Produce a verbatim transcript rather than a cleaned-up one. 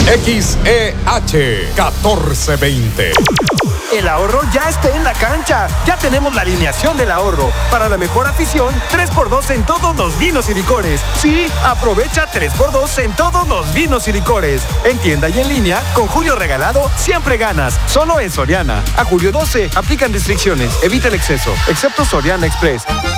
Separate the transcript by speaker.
Speaker 1: X E H catorce veinte.
Speaker 2: El ahorro ya está en la cancha. Ya tenemos la alineación del ahorro. Para la mejor afición, tres por dos en todos los vinos y licores. Sí, aprovecha tres por dos en todos los vinos y licores. En tienda y en línea, con Julio Regalado, siempre ganas. Solo en Soriana. A julio doce, aplican restricciones. Evita el exceso. Excepto Soriana Express.